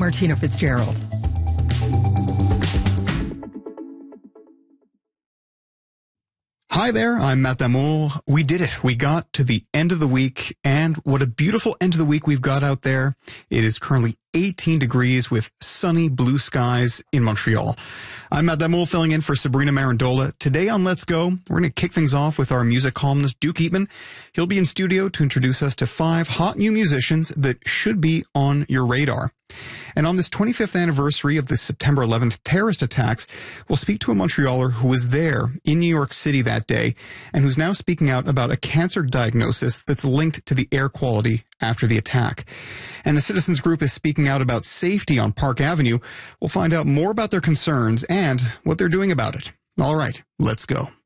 Martina Fitzgerald. Hi there, I'm Matt Damour. We did it. We got to the end of the week, and what a beautiful end of the week we've got out there. It is currently 18 degrees with sunny blue skies in Montreal. I'm Matt Damour filling in for Sabrina Marandola. Today on Let's Go, we're going to kick things off with our music columnist, Duke Eatman. He'll be in studio to introduce us to 5 hot new musicians that should be on your radar. And on this 25th anniversary of the September 11th terrorist attacks, we'll speak to a Montrealer who was there in New York City that day and who's now speaking out about a cancer diagnosis that's linked to the air quality after the attack. And a citizens group is speaking out about safety on Park Avenue. We'll find out more about their concerns and what they're doing about it. All right, let's go.